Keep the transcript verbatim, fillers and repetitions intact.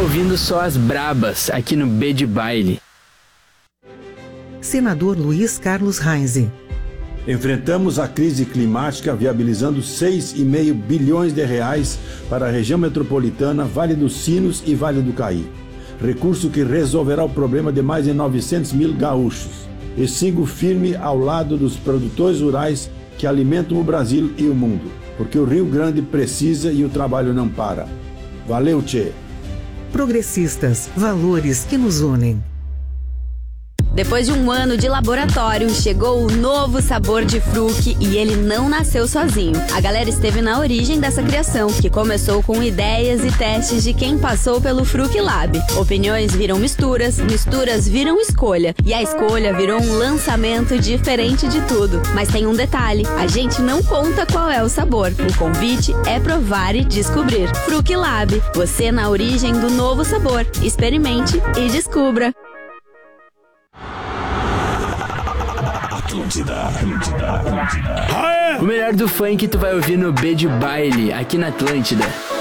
ouvindo só as brabas aqui no B de Baile. Senador Luiz Carlos Reis. Enfrentamos a crise climática viabilizando seis vírgula cinco bilhões de reais para a região metropolitana, Vale dos Sinos e Vale do Caí. Recurso que resolverá o problema de mais de novecentos mil gaúchos. E sigo firme ao lado dos produtores rurais que alimentam o Brasil e o mundo, porque o Rio Grande precisa e o trabalho não para. Valeu, tchê! Progressistas, valores que nos unem. Depois de um ano de laboratório, chegou o novo sabor de Fruc e ele não nasceu sozinho. A galera esteve na origem dessa criação, que começou com ideias e testes de quem passou pelo Fruc Lab. Opiniões viram misturas, misturas viram escolha, e a escolha virou um lançamento diferente de tudo. Mas tem um detalhe, a gente não conta qual é o sabor. O convite é provar e descobrir. Fruc Lab, você na origem do novo sabor. Experimente e descubra. Atlântida, Atlântida, Atlântida. O melhor do funk tu vai ouvir no B de Baile, aqui na Atlântida.